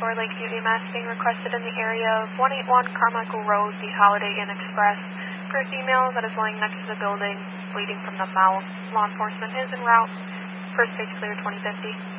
for Lakeview EMS being requested in the area of 181 Carmichael Road, the Holiday Inn Express, for a female that is laying next to the building, bleeding from the mouth. Law enforcement is en route. First stage clear 2050.